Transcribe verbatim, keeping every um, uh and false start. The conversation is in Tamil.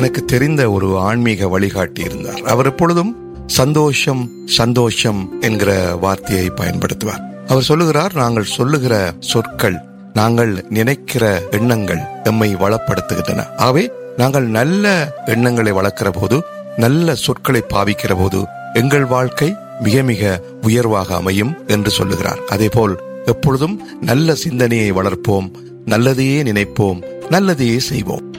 எனக்கு தெரிந்த ஒரு ஆன்மீக வழிகாட்டி இருந்தார். அவர் எப்பொழுதும் சந்தோஷம் சந்தோஷம் என்கிற வார்த்தையை பயன்படுத்துவார். அவர் சொல்லுகிறார், நாங்கள் சொல்லுகிற சொற்கள், நாங்கள் நினைக்கிற எண்ணங்கள் எம்மை வளப்படுத்துகின்றன. ஆகவே நாங்கள் நல்ல எண்ணங்களை வளர்க்கிற போது, நல்ல சொற்களை பாவிக்கிற போது எங்கள் வாழ்க்கை மிக மிக உயர்வாக அமையும் என்று சொல்லுகிறார். அதே போல் எப்பொழுதும் நல்ல சிந்தனையை வளர்ப்போம், நல்லதையே நினைப்போம், நல்லதையே செய்வோம்.